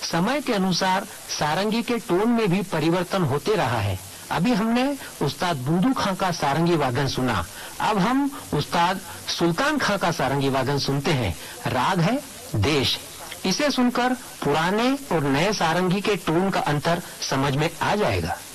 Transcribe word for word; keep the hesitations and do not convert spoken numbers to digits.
समय के अनुसार सारंगी के टोन में भी परिवर्तन होते रहा है। अभी हमने उस्ताद बूदू खां का सारंगी वादन सुना, अब हम उस्ताद सुल्तान खां का सारंगी वादन सुनते हैं। राग है देश। इसे सुनकर पुराने और नए सारंगी के टोन का अंतर समझ में आ जाएगा।